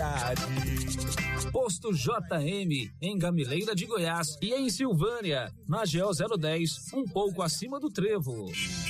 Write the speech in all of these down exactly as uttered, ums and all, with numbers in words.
qualidade. Posto J M, em Gamileira de Goiás e em Silvânia, na G O zero dez, um pouco acima do Trevo.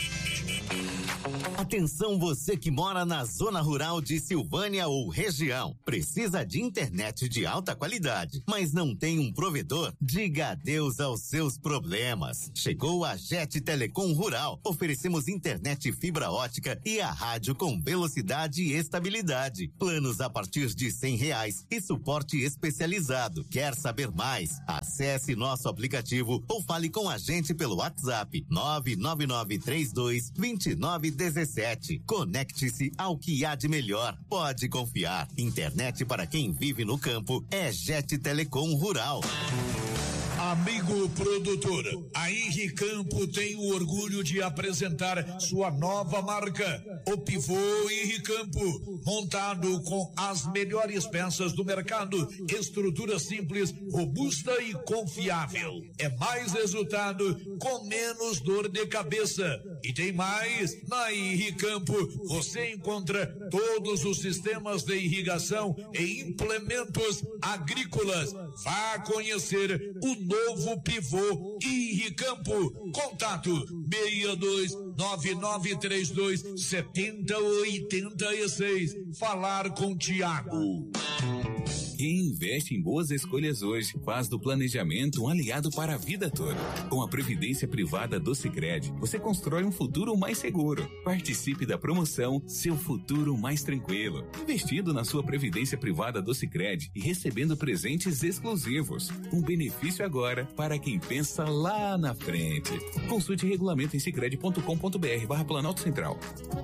Atenção você que mora na zona rural de Silvânia ou região. Precisa de internet de alta qualidade, mas não tem um provedor? Diga adeus aos seus problemas. Chegou a Jet Telecom Rural. Oferecemos internet fibra ótica e a rádio com velocidade e estabilidade. Planos a partir de cem reais e suporte especializado. Quer saber mais? Acesse nosso aplicativo ou fale com a gente pelo WhatsApp nove nove nove três dois dois nove um sete. Conecte-se ao que há de melhor. Pode confiar. Internet para quem vive no campo é Jet Telecom Rural. Amigo produtor, a Henri Campo tem o orgulho de apresentar sua nova marca, o Pivô Henri Campo, montado com as melhores peças do mercado, estrutura simples, robusta e confiável. É mais resultado com menos dor de cabeça. E tem mais, na Henri Campo você encontra todos os sistemas de irrigação e implementos agrícolas. Vá conhecer o novo Pivô Henri Campo. Contato seis dois nove nove três dois sete zero oito seis. Falar com Tiago. Quem investe em boas escolhas hoje faz do planejamento um aliado para a vida toda. Com a Previdência Privada do Sicredi, você constrói um futuro mais seguro. Participe da promoção Seu Futuro Mais Tranquilo, investindo na sua Previdência Privada do Sicredi e recebendo presentes exclusivos. Um benefício agora para quem pensa lá na frente. Consulte regulamento em sicredi ponto com ponto br barra Planalto Central.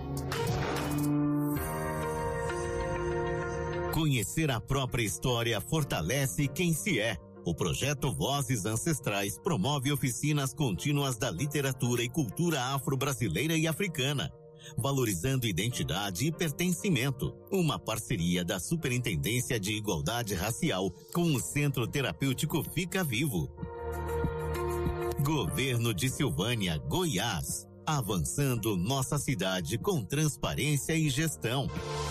Conhecer a própria história fortalece quem se é. O projeto Vozes Ancestrais promove oficinas contínuas da literatura e cultura afro-brasileira e africana, valorizando identidade e pertencimento. Uma parceria da Superintendência de Igualdade Racial com o Centro Terapêutico Fica Vivo. Governo de Silvânia, Goiás. Avançando nossa cidade com transparência e gestão.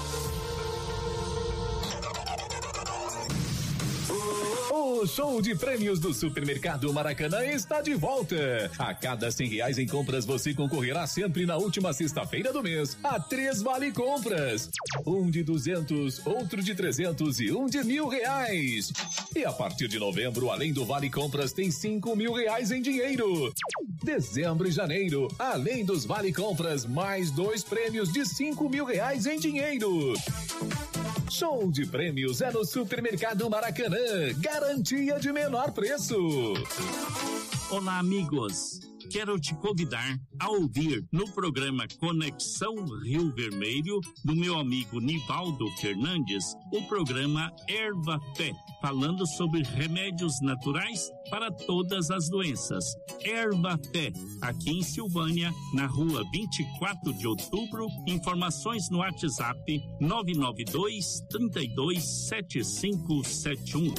O show de prêmios do Supermercado Maracanã está de volta. A cada cem reais em compras você concorrerá sempre na última sexta-feira do mês a três vale compras. Um de duzentos, outro de trezentos e um de mil reais. E a partir de novembro, além do vale compras, tem cinco mil reais em dinheiro. Dezembro e janeiro, além dos vale compras, mais dois prêmios de cinco mil reais em dinheiro. Show de prêmios é no Supermercado Maracanã. Garantia de menor preço. Olá, amigos. Quero te convidar a ouvir no programa Conexão Rio Vermelho, do meu amigo Nivaldo Fernandes, o programa Erva Fé, falando sobre remédios naturais para todas as doenças. Erva Fé, aqui em Silvânia, na rua vinte e quatro de outubro. Informações no WhatsApp nove nove dois, trinta e dois, sete cinco sete um.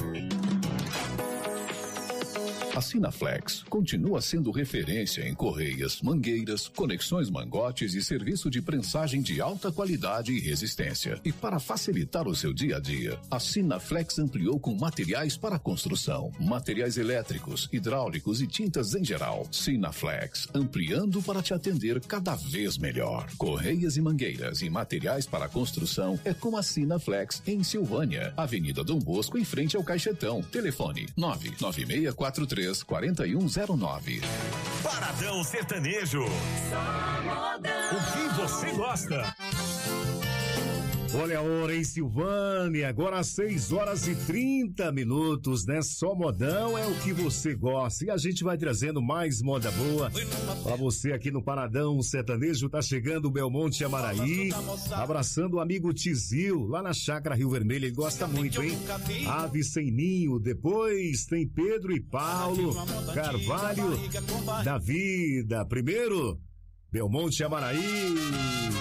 A Sinaflex continua sendo referência em correias, mangueiras, conexões mangotes e serviço de prensagem de alta qualidade e resistência. E para facilitar o seu dia a dia, a Sinaflex ampliou com materiais para construção, materiais elétricos, hidráulicos e tintas em geral. Sinaflex, ampliando para te atender cada vez melhor. Correias e mangueiras e materiais para construção é com a Sinaflex em Silvânia, Avenida Dom Bosco, em frente ao Caixetão. Telefone nove nove seis quatro três quatro um zero nove. Paradão Sertanejo. O que você gosta? Olha a hora em Silvânia, agora às seis horas e trinta minutos, né? Só modão é o que você gosta. E a gente vai trazendo mais moda boa pra você aqui no Paradão Sertanejo. Tá chegando o Belmonte Amaraí, abraçando o amigo Tizil, lá na Chácara Rio Vermelho. Ele gosta muito, hein? Ave Sem Ninho. Depois tem Pedro e Paulo, Carvalho da Vida. Primeiro, Belmonte Amaraí.